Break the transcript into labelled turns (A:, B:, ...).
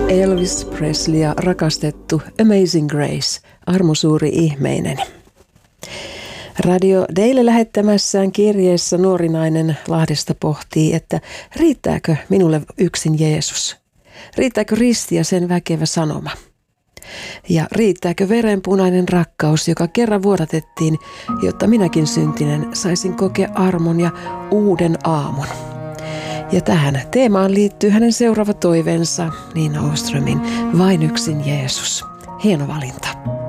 A: Elvis Presley rakastettu Amazing Grace, armosuuri ihmeinen. Radio Daily lähettämässään kirjeessä nuori nainen Lahdesta pohtii, että riittääkö minulle yksin Jeesus? Riittääkö risti ja sen väkevä sanoma? Ja riittääkö verenpunainen rakkaus, joka kerran vuodatettiin, jotta minäkin syntinen saisin kokea armon ja uuden aamun? Ja tähän teemaan liittyy hänen seuraava toiveensa, Nina Åströmin Vain yksin Jeesus. Hieno valinta.